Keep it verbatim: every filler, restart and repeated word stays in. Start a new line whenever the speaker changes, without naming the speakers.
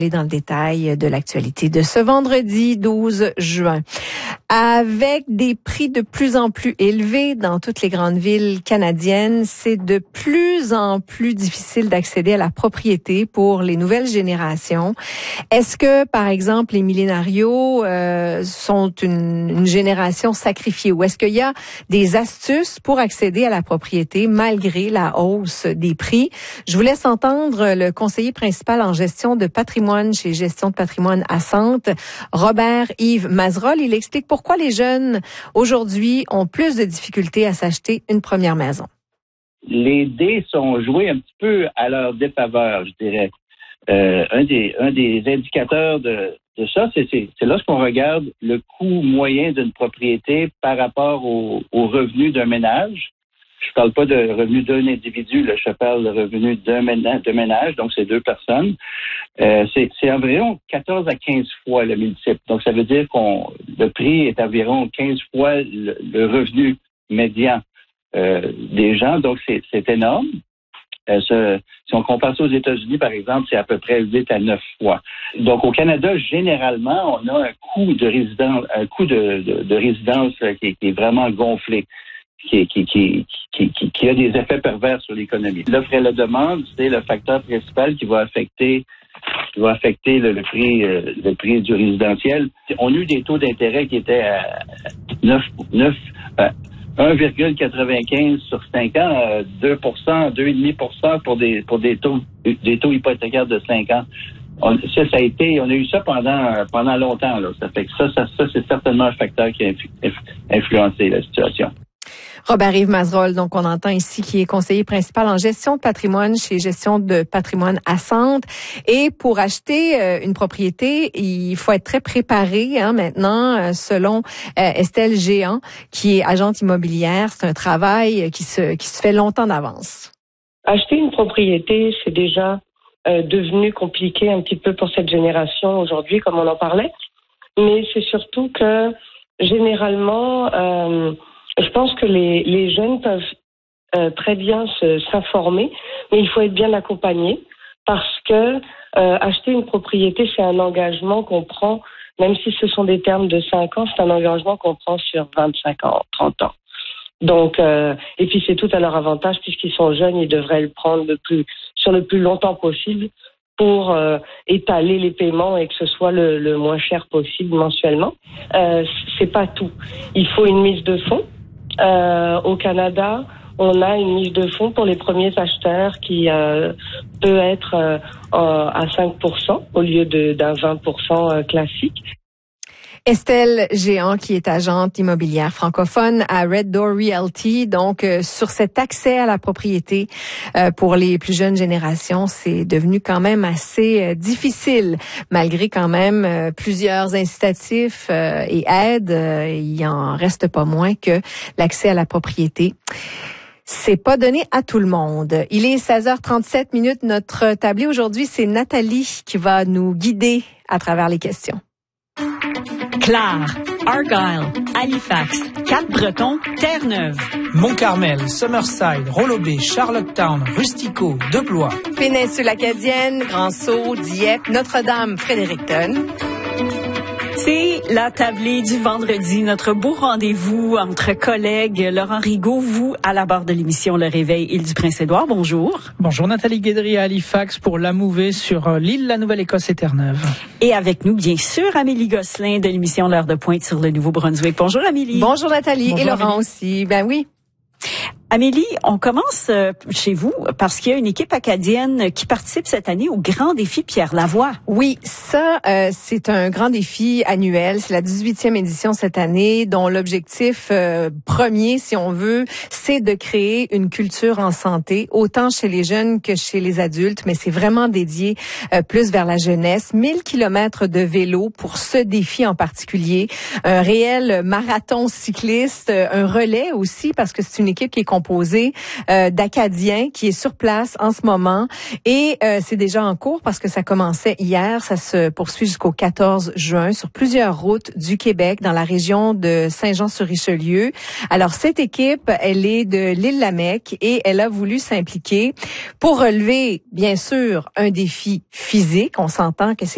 Dans le détail de l'actualité de ce vendredi douze juin. Avec des prix de plus en plus élevés dans toutes les grandes villes canadiennes, c'est de plus en plus difficile d'accéder à la propriété pour les nouvelles générations. Est-ce que, par exemple, les millénarios euh, sont une, une génération sacrifiée ou est-ce qu'il y a des astuces pour accéder à la propriété malgré la hausse des prix? Je vous laisse entendre le conseiller principal en gestion de patrimoine chez Gestion de patrimoine Assante, Robert-Yves Mazerolle. Il explique pourquoi les jeunes, aujourd'hui, ont plus de difficultés à s'acheter une première maison.
Les dés sont joués un petit peu à leur défaveur, je dirais. Euh, un, des, un des indicateurs de, de ça, c'est, c'est, c'est lorsqu'on regarde le coût moyen d'une propriété par rapport au, au revenu d'un ménage. Je parle pas de revenu d'un individu, là, je parle de revenu d'un ménage, de ménage, donc c'est deux personnes. Euh, c'est, c'est environ quatorze à quinze fois le multiple. Donc ça veut dire qu'on le prix est environ quinze fois le, le revenu médian euh, des gens. Donc c'est, c'est énorme. Euh, ce, si on compare ça aux États-Unis, par exemple, c'est à peu près huit à neuf fois. Donc au Canada, généralement, on a un coût de résidence, un coût de, de, de résidence qui, qui est vraiment gonflé. Qui, qui, qui, qui, qui, qui a des effets pervers sur l'économie. L'offre et la demande, c'est le facteur principal qui va affecter, qui va affecter le, le prix, euh, le prix du résidentiel. On a eu des taux d'intérêt qui étaient à neuf, neuf, euh, un virgule quatre-vingt-quinze sur cinq ans, euh, deux pour cent, deux virgule cinq pour cent pour des, pour des taux, des taux hypothécaires de cinq ans. On, ça, ça a été, on a eu ça pendant, pendant longtemps, là. Ça fait que ça, ça, ça, c'est certainement un facteur qui a influ, influencé la situation.
Robert-Yves Mazerolle, donc on entend ici, qui est conseiller principal en gestion de patrimoine chez Gestion de patrimoine Assante. Et pour acheter euh, une propriété, il faut être très préparé hein, maintenant, euh, selon euh, Estelle Géant, qui est agente immobilière. C'est un travail qui se, qui se fait longtemps d'avance.
Acheter une propriété, c'est déjà euh, devenu compliqué un petit peu pour cette génération aujourd'hui, comme on en parlait. Mais c'est surtout que, généralement... Euh, Je pense que les, les jeunes peuvent euh, très bien se, s'informer, mais il faut être bien accompagné parce que euh, acheter une propriété, c'est un engagement qu'on prend, même si ce sont des termes de cinq ans, c'est un engagement qu'on prend sur vingt-cinq ans, trente ans. Donc, euh, et puis c'est tout à leur avantage puisqu'ils sont jeunes, ils devraient le prendre le plus, sur le plus longtemps possible pour euh, étaler les paiements et que ce soit le, le moins cher possible mensuellement. Euh, c'est pas tout. Il faut une mise de fonds. Euh, au Canada, on a une mise de fonds pour les premiers acheteurs qui euh, peut être euh, à cinq pour cent au lieu de, d'un vingt pour cent classique.
Estelle Géant, qui est agente immobilière francophone à Red Door Realty. Donc, euh, sur cet accès à la propriété euh, pour les plus jeunes générations, c'est devenu quand même assez euh, difficile, malgré quand même euh, plusieurs incitatifs euh, et aides. Euh, il en reste pas moins que l'accès à la propriété. C'est pas donné à tout le monde. Il est seize heures trente-sept minutes. Notre tablé aujourd'hui, c'est Nathalie qui va nous guider à travers les questions.
Clare, Argyle, Halifax, Cap-Breton, Terre-Neuve,
Mont-Carmel, Summerside, Rollo-Bay, Charlottetown, Rustico, Deblois,
Péninsule Acadienne, Grand-Sault, Dieppe, Notre-Dame, Fredericton.
C'est la tablée du vendredi, notre beau rendez-vous entre collègues. Laurent Rigaud, vous, à la barre de l'émission Le Réveil, Île du Prince-Édouard. Bonjour.
Bonjour Nathalie Guédry à Halifax pour la mouvée sur l'île La Nouvelle-Écosse et Terre-Neuve.
Et avec nous, bien sûr, Amélie Gosselin de l'émission L'Heure de Pointe sur le Nouveau-Brunswick. Bonjour Amélie.
Bonjour Nathalie.
Bonjour,
et Laurent
Amélie.
aussi. Ben oui.
Amélie, on commence euh, chez vous parce qu'il y a une équipe acadienne qui participe cette année au Grand Défi Pierre Lavoie.
Oui, ça, euh, c'est un grand défi annuel. C'est la dix-huitième édition cette année, dont l'objectif euh, premier, si on veut, c'est de créer une culture en santé, autant chez les jeunes que chez les adultes, mais c'est vraiment dédié euh, plus vers la jeunesse. mille kilomètres de vélo pour ce défi en particulier. Un réel marathon cycliste, un relais aussi, parce que c'est une équipe qui est composé euh, d'Acadiens qui est sur place en ce moment et euh, c'est déjà en cours parce que ça commençait hier, ça se poursuit jusqu'au quatorze juin sur plusieurs routes du Québec dans la région de Saint-Jean-sur-Richelieu. Alors cette équipe, elle est de l'Île-la-Mecque et elle a voulu s'impliquer pour relever bien sûr un défi physique, on s'entend que c'est